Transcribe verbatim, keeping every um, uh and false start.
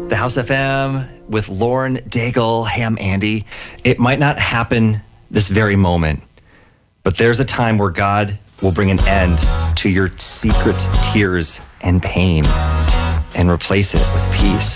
The House F M with Lauren Daigle. Hey, I'm Andy. It might not happen this very moment, but there's a time where God will bring an end to your secret tears and pain and replace it with peace.